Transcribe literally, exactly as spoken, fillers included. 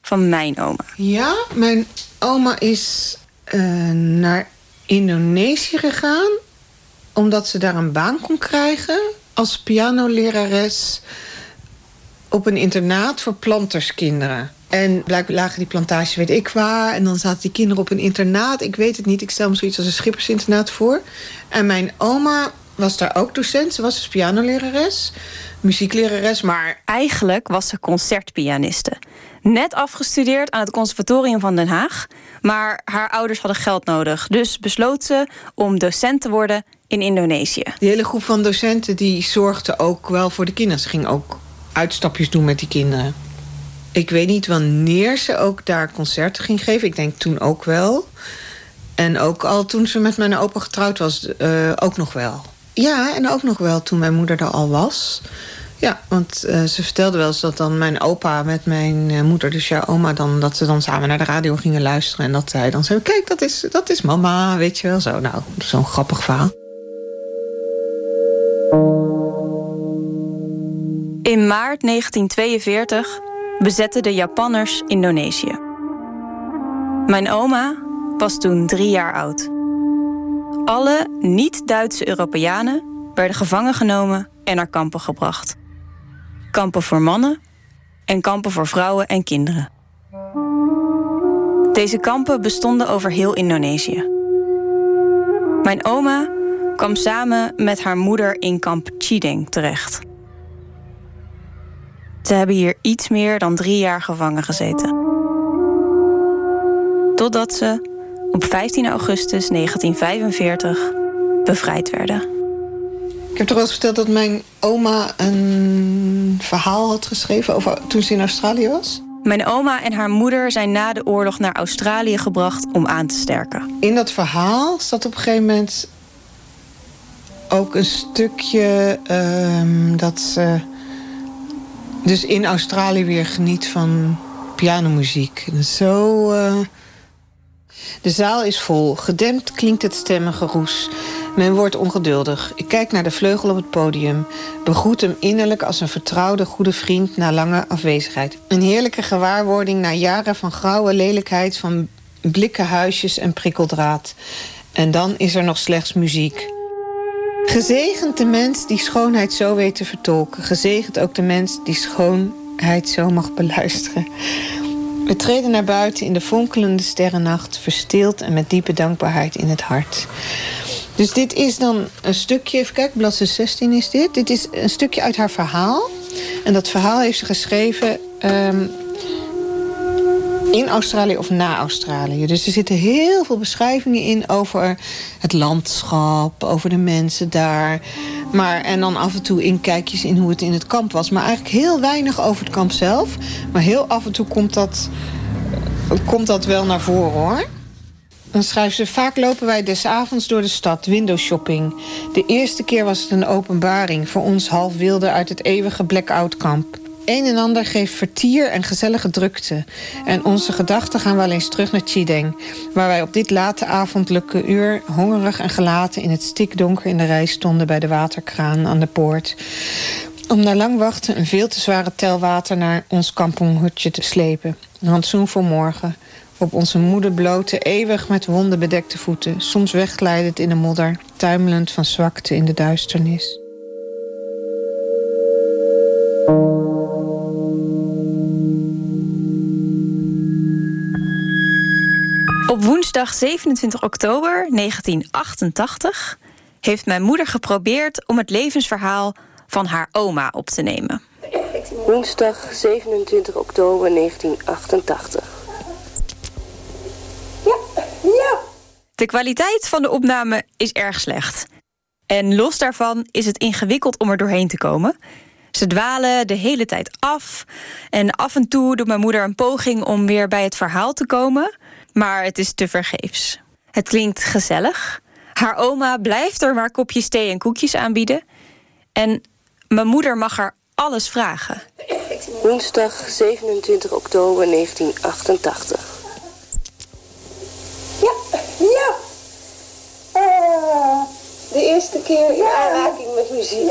van mijn oma. Ja, mijn oma is uh, naar Indonesië gegaan, omdat ze daar een baan kon krijgen als pianolerares op een internaat voor planterskinderen. En blijkbaar lagen die plantages weet ik waar. En dan zaten die kinderen op een internaat. Ik weet het niet, ik stel me zoiets als een schippersinternaat voor. En mijn oma was daar ook docent. Ze was dus pianolerares, muzieklerares, maar... Eigenlijk was ze concertpianiste. Net afgestudeerd aan het conservatorium van Den Haag. Maar haar ouders hadden geld nodig. Dus besloot ze om docent te worden in Indonesië. Die hele groep van docenten die zorgde ook wel voor de kinderen. Ze ging ook uitstapjes doen met die kinderen. Ik weet niet wanneer ze ook daar concerten ging geven. Ik denk toen ook wel. En ook al toen ze met mijn opa getrouwd was, uh, ook nog wel. Ja, en ook nog wel toen mijn moeder er al was. Ja, want uh, ze vertelde wel eens dat dan mijn opa met mijn uh, moeder, dus jouw oma, dan, dat ze dan samen naar de radio gingen luisteren. En dat hij dan zei, kijk, dat is, dat is mama, weet je wel. Zo, nou, zo'n grappig verhaal. In maart negentien tweeënveertig bezetten de Japanners Indonesië. Mijn oma was toen drie jaar oud. Alle niet-Duitse Europeanen werden gevangen genomen en naar kampen gebracht. Kampen voor mannen en kampen voor vrouwen en kinderen. Deze kampen bestonden over heel Indonesië. Mijn oma kwam samen met haar moeder in kamp Chideng terecht. Ze hebben hier iets meer dan drie jaar gevangen gezeten. Totdat ze op vijftien augustus negentien vijfenveertig bevrijd werden. Ik heb toch wel eens verteld dat mijn oma een verhaal had geschreven over toen ze in Australië was? Mijn oma en haar moeder zijn na de oorlog naar Australië gebracht om aan te sterken. In dat verhaal staat op een gegeven moment ook een stukje um, dat ze dus in Australië weer geniet van pianomuziek. Zo... Uh... De zaal is vol. Gedempt klinkt het stemmengeroes. Men wordt ongeduldig. Ik kijk naar de vleugel op het podium. Begroet hem innerlijk als een vertrouwde goede vriend na lange afwezigheid. Een heerlijke gewaarwording na jaren van grauwe lelijkheid, van blikken huisjes en prikkeldraad. En dan is er nog slechts muziek. Gezegend de mens die schoonheid zo weet te vertolken. Gezegend ook de mens die schoonheid zo mag beluisteren. We treden naar buiten in de fonkelende sterrennacht, verstild en met diepe dankbaarheid in het hart. Dus dit is dan een stukje, even kijken, bladzijde zestien is dit. Dit is een stukje uit haar verhaal. En dat verhaal heeft ze geschreven um, in Australië of na Australië. Dus er zitten heel veel beschrijvingen in over het landschap, over de mensen daar. Maar, en dan af en toe inkijkjes in hoe het in het kamp was. Maar eigenlijk heel weinig over het kamp zelf. Maar heel af en toe komt dat, komt dat wel naar voren, hoor. Dan schrijft ze, vaak lopen wij des avonds door de stad, windowshopping. De eerste keer was het een openbaring voor ons half wilde uit het eeuwige blackout kamp. Een en ander geeft vertier en gezellige drukte. En onze gedachten gaan wel eens terug naar Chideng, waar wij op dit late avondelijke uur hongerig en gelaten in het stikdonker in de rij stonden bij de waterkraan aan de poort. Om na lang wachten een veel te zware tel water naar ons kamponghutje te slepen. Een rantsoen voor morgen. Op onze moede blote, eeuwig met wonden bedekte voeten, soms wegglijdend in de modder, tuimelend van zwakte in de duisternis. Op woensdag zevenentwintig oktober negentien achtentachtig heeft mijn moeder geprobeerd om het levensverhaal van haar oma op te nemen. Woensdag zevenentwintig oktober negentien achtentachtig. Ja, ja. De kwaliteit van de opname is erg slecht. En los daarvan is het ingewikkeld om er doorheen te komen. Ze dwalen de hele tijd af. En af en toe doet mijn moeder een poging om weer bij het verhaal te komen. Maar het is tevergeefs. Het klinkt gezellig. Haar oma blijft er maar kopjes thee en koekjes aanbieden. En mijn moeder mag haar alles vragen. Woensdag zevenentwintig oktober negentien achtentachtig. Ja, ja. Uh, de eerste keer in aanraking met muziek.